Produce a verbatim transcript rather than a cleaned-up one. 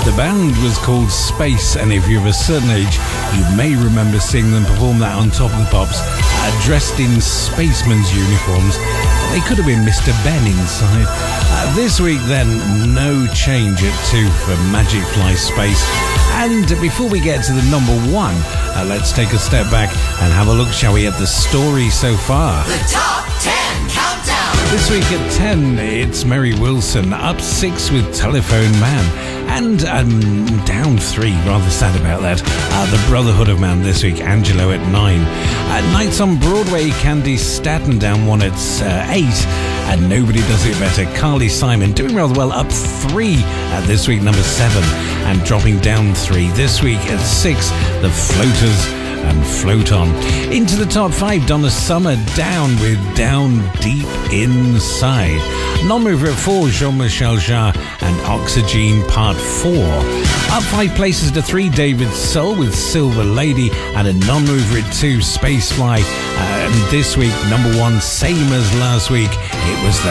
The band was called Space, and if you're of a certain age, you may remember seeing them perform that on Top of the Pops, uh, dressed in spacemen's uniforms. They could have been Mister Ben inside. Uh, this week, then, no change at two for Magic Fly Space. And before we get to the number one, uh, let's take a step back and have a look, shall we, at the story so far. The Top ten Countdown. This week at ten, it's Mary Wilson, up six with Telephone Man. And um, down three, rather sad about that, uh, The Brotherhood of Man this week, Angelo at nine. Uh, Nights on Broadway, Candy Staten down one at uh, eight. And Nobody Does It Better, Carly Simon, doing rather well, up three uh, this week, number seven. And dropping down three this week at six, The Floaters and Float On. Into the top five, Donna Summer down with Down Deep Inside. Non-mover at four, Jean-Michel Jarre and Oxygen Part four. Up five places to three, David Soul with Silver Lady, and a non-mover at two, Spacefly. Uh, and this week, number one, same as last week, it was the